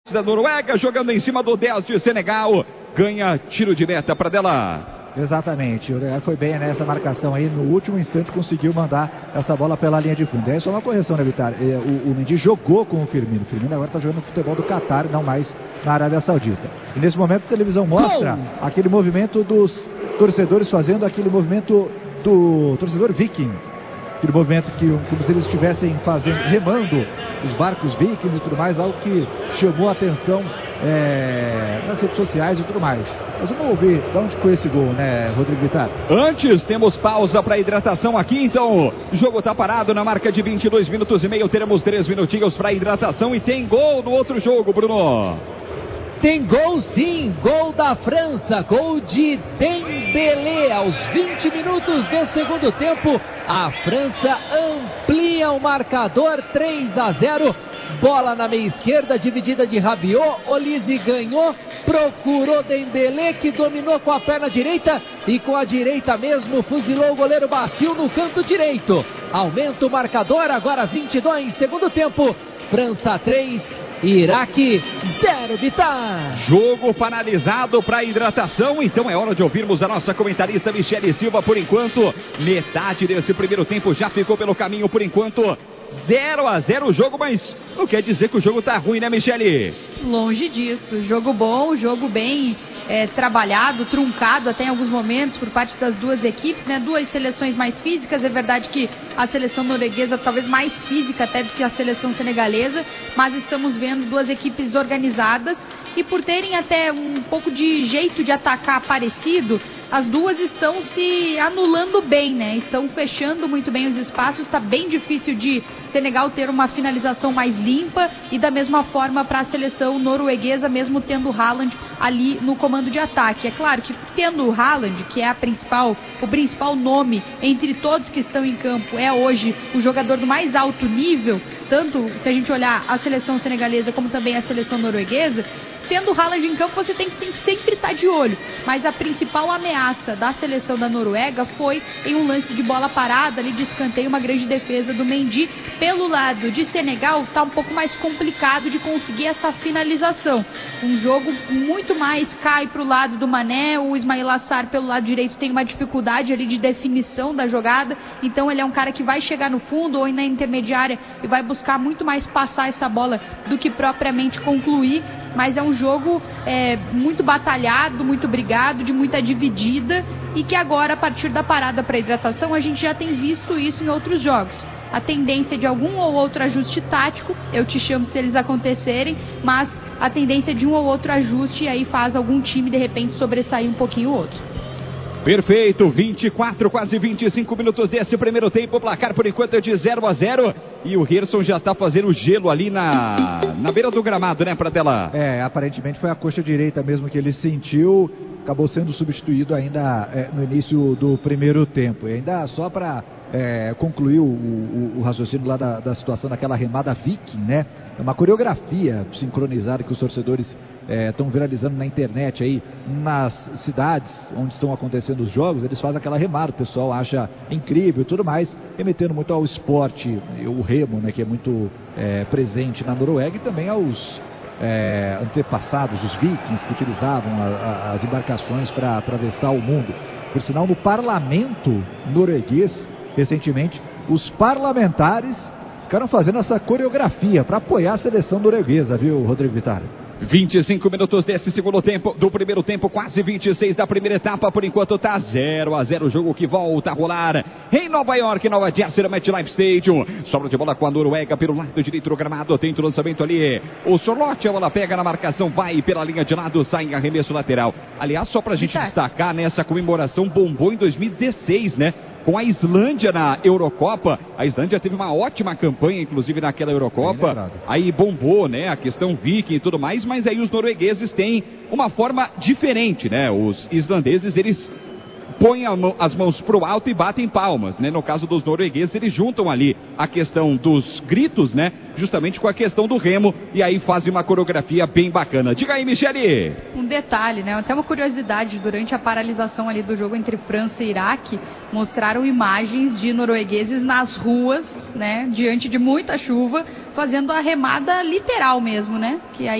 da Noruega, jogando em cima do 10 de Senegal, ganha tiro de meta para dela. Exatamente, o Uruguai foi bem nessa marcação aí, no último instante conseguiu mandar essa bola pela linha de fundo. É só uma correção, né, Vitar? O Mendy jogou com o Firmino agora está jogando no futebol do Catar e não mais na Arábia Saudita. E nesse momento a televisão mostra aquele movimento dos torcedores fazendo aquele movimento do torcedor viking. Aquele movimento que, como se eles estivessem remando os barcos vikings e tudo mais, algo que chamou a atenção nas redes sociais e tudo mais. Mas vamos ouvir de onde foi esse gol, né, Rodrigo Vitar? Antes, temos pausa para hidratação aqui, então o jogo está parado na marca de 22 minutos e meio, teremos 3 minutinhos para hidratação e tem gol no outro jogo, Bruno. Tem gol sim, gol da França, gol de Dembélé aos 20 minutos do segundo tempo. A França amplia o marcador 3-0. Bola na meia esquerda, dividida de Rabiot. Olise ganhou, procurou Dembélé, que dominou com a perna direita e com a direita mesmo fuzilou o goleiro Bafil no canto direito. Aumenta o marcador, agora 22, segundo tempo. França 3, Iraque 0, Vitar. Jogo finalizado para hidratação, então é hora de ouvirmos a nossa comentarista Michele Silva. Por enquanto, metade desse primeiro tempo já ficou pelo caminho, por enquanto 0-0 o jogo, mas não quer dizer que o jogo tá ruim, né, Michele? Longe disso, jogo bom, jogo bem trabalhado, truncado até em alguns momentos por parte das duas equipes, né? Duas seleções mais físicas, é verdade que a seleção norueguesa talvez mais física até do que a seleção senegalesa, mas estamos vendo duas equipes organizadas e por terem até um pouco de jeito de atacar parecido, as duas estão se anulando bem, né? Estão fechando muito bem os espaços, está bem difícil de Senegal ter uma finalização mais limpa e da mesma forma para a seleção norueguesa, mesmo tendo o Haaland ali no comando de ataque. É claro que tendo o Haaland, que é o principal nome entre todos que estão em campo, é hoje o jogador do mais alto nível, tanto se a gente olhar a seleção senegalesa como também a seleção norueguesa. Tendo o Haaland em campo, você tem que sempre estar de olho. Mas a principal ameaça da seleção da Noruega foi em um lance de bola parada, ali de escanteio, uma grande defesa do Mendy. Pelo lado de Senegal, está um pouco mais complicado de conseguir essa finalização. Um jogo muito mais cai para o lado do Mané, o Ismail Assar pelo lado direito tem uma dificuldade ali de definição da jogada. Então ele é um cara que vai chegar no fundo ou na intermediária e vai buscar muito mais passar essa bola do que propriamente concluir. Mas é um jogo muito batalhado, muito brigado, de muita dividida e que agora, a partir da parada para hidratação, a gente já tem visto isso em outros jogos. A tendência de algum ou outro ajuste tático, eu te chamo se eles acontecerem, mas a tendência de um ou outro ajuste e aí faz algum time de repente sobressair um pouquinho o outro. Perfeito, 24, quase 25 minutos desse primeiro tempo, o placar por enquanto é de 0-0 e o Gerson já está fazendo gelo ali na beira do gramado, né, Pradella? Aparentemente foi a coxa direita mesmo que ele sentiu, acabou sendo substituído ainda no início do primeiro tempo, e ainda só para concluir o raciocínio lá da situação daquela remada viking, né? É uma coreografia sincronizada que os torcedores estão viralizando na internet aí, nas cidades onde estão acontecendo os jogos, eles fazem aquela remada, o pessoal acha incrível e tudo mais, remetendo muito ao esporte, o remo, né, que é muito presente na Noruega, e também aos antepassados, os vikings que utilizavam as embarcações para atravessar o mundo. Por sinal, no parlamento norueguês, recentemente, os parlamentares ficaram fazendo essa coreografia para apoiar a seleção norueguesa, viu, Rodrigo Vitar? 25 minutos desse segundo tempo, do primeiro tempo, quase 26 da primeira etapa, por enquanto tá 0-0, o jogo que volta a rolar em Nova York, Nova Jersey, no MetLife Stadium. Sobra de bola com a Noruega pelo lado direito do gramado, tenta o lançamento ali, o Sorloth, a bola pega na marcação, vai pela linha de lado, sai em arremesso lateral. Aliás, só pra gente destacar, né, essa comemoração bombou em 2016, né? Com a Islândia na Eurocopa. A Islândia teve uma ótima campanha, inclusive naquela Eurocopa. Aí bombou, né, a questão viking e tudo mais, mas aí os noruegueses têm uma forma diferente, né? Os islandeses, eles põem as mãos pro alto e batem palmas, né? No caso dos noruegueses, eles juntam ali a questão dos gritos, né? Justamente com a questão do remo, e aí fazem uma coreografia bem bacana. Diga aí, Michele! Um detalhe, né? Até uma curiosidade, durante a paralisação ali do jogo entre França e Iraque, mostraram imagens de noruegueses nas ruas, né? Diante de muita chuva, fazendo a remada literal mesmo, né? Que aí